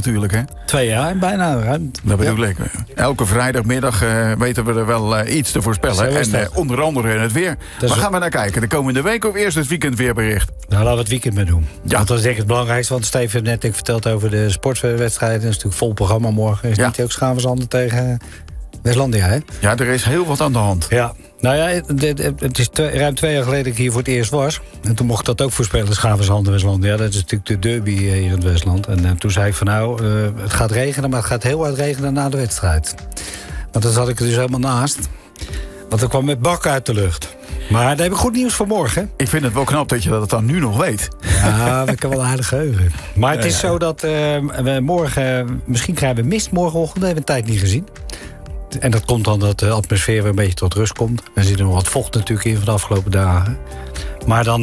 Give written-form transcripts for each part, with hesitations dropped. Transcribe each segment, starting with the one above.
natuurlijk, hè? 2 jaar, bijna. Ruim. Dat bedoel ik. Elke vrijdagmiddag weten we er wel iets te voorspellen. En onder andere het weer. Waar gaan we naar kijken? De komende week of eerst het weekendweerbericht? Nou, laten we het weekend maar doen. Ja. Want dat is denk ik het belangrijkste. Want Steven heeft net verteld over de sportwedstrijden. Dat is natuurlijk vol programma morgen. Is niet ook Schavenzanden tegen Westlandia, hè? Ja, er is heel wat aan de hand. Ja. Nou ja, het is ruim 2 jaar geleden dat ik hier voor het eerst was. En toen mocht ik dat ook voorspellen, Schavenzanden, Westland. Ja, dat is natuurlijk de derby hier in het Westland. En toen zei ik van nou, het gaat regenen, maar het gaat heel hard regenen na de wedstrijd. Want dat had ik er dus helemaal naast. Want er kwam met bakken uit de lucht. Maar dan heb ik goed nieuws voor morgen. Ik vind het wel knap dat je dat dan nu nog weet. Ja, we kunnen wel een aardig geheugen. Maar het is zo dat we morgen, misschien krijgen we mist morgenochtend. Dat hebben we een tijd niet gezien. En dat komt dan dat de atmosfeer weer een beetje tot rust komt. Er zit nog wat vocht natuurlijk in van de afgelopen dagen. Maar dan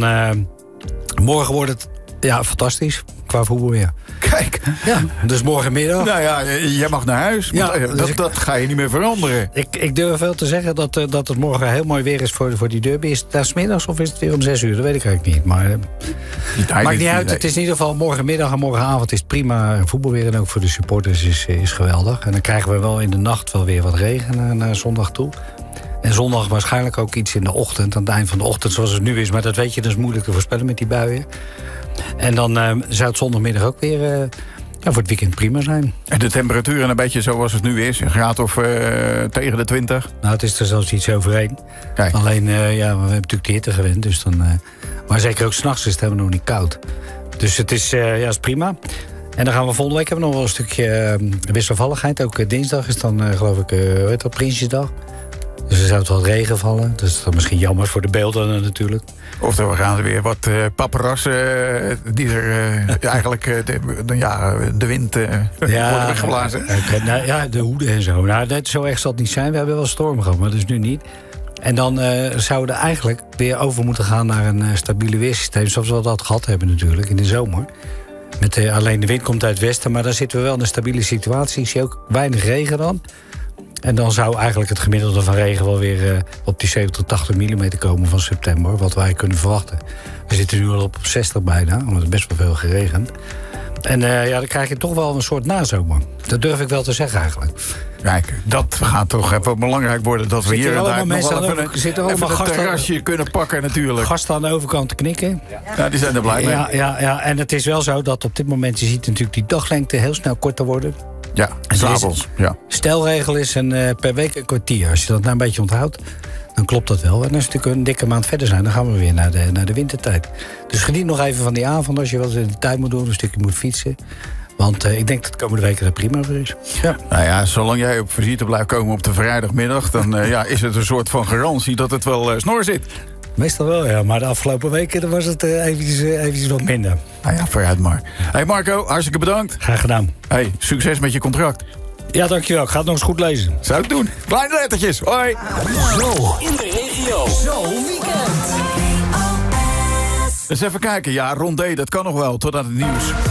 morgen wordt het fantastisch qua voetbal weer. Kijk. Ja, dus morgenmiddag. Nou ja, jij mag naar huis. Ja, dat ga je niet meer veranderen. Ik durf wel te zeggen dat het morgen heel mooi weer is voor die derby. Is het daar 's middags of is het weer om 6 uur? Dat weet ik eigenlijk niet. Maar maakt niet uit. Het is in ieder geval morgenmiddag en morgenavond is het prima voetbal weer. En ook voor de supporters is geweldig. En dan krijgen we wel in de nacht wel weer wat regen naar zondag toe. En zondag waarschijnlijk ook iets in de ochtend. Aan het eind van de ochtend zoals het nu is. Maar dat weet je, dat is moeilijk te voorspellen met die buien. En dan zou het zondagmiddag ook weer voor het weekend prima zijn. En de temperatuur een beetje zoals het nu is? Een graad of tegen de 20? Nou, het is er zelfs iets overheen. Kijk. Alleen, we hebben natuurlijk de hitte gewend. Dus dan, maar zeker ook 's nachts is het helemaal nog niet koud. Dus het is, is prima. En dan gaan we volgende week hebben we nog wel een stukje wisselvalligheid. Ook dinsdag is dan, geloof ik, Prinsjesdag. Dus er zou het wat regen vallen. Dus dat is misschien jammer voor de beelden natuurlijk. Of dan gaan er weer wat paparazzen die er eigenlijk de wind worden weggeblazen. De hoeden en zo. Nou, zo erg zal het niet zijn. We hebben wel storm gehad, maar dat is nu niet. En dan zouden we eigenlijk weer over moeten gaan naar een stabiele weersysteem. Zoals we dat gehad hebben natuurlijk in de zomer. Met, alleen de wind komt uit het westen, maar dan zitten we wel in een stabiele situatie. Ik zie ook weinig regen dan. En dan zou eigenlijk het gemiddelde van regen wel weer op die 70 tot 80 mm komen van september. Wat wij kunnen verwachten. We zitten nu al op 60 bijna, omdat het best wel veel geregend. En dan krijg je toch wel een soort nazomer. Dat durf ik wel te zeggen eigenlijk. Kijk, dat gaat toch even belangrijk worden dat we hier en daar nog wel even een terrasje kunnen pakken natuurlijk. Gasten aan de overkant te knikken. Ja, die zijn er blij mee. Ja, en het is wel zo dat op dit moment, je ziet natuurlijk die daglengte heel snel korter worden. Ja, s'avonds. Ja. Stelregel is per week een kwartier. Als je dat nou een beetje onthoudt, dan klopt dat wel. En als we natuurlijk een dikke maand verder zijn, dan gaan we weer naar de wintertijd. Dus geniet nog even van die avond als je wel eens in de tijd moet doen, een stukje moet fietsen. Want ik denk dat de komende weken er prima voor is. Ja. Nou ja, zolang jij op visite blijft komen op de vrijdagmiddag, dan is het een soort van garantie dat het wel snor zit. Meestal wel, ja. Maar de afgelopen weken dan was het eventjes wat minder. Nou ja, vooruit maar. Hey Marco, hartstikke bedankt. Graag gedaan. Hey, succes met je contract. Ja, dankjewel. Ik ga het nog eens goed lezen. Zou ik doen. Kleine lettertjes. Hoi. Zo in de regio. Zo weekend. Dus even kijken. Ja, Rondé, dat kan nog wel. Tot aan het nieuws.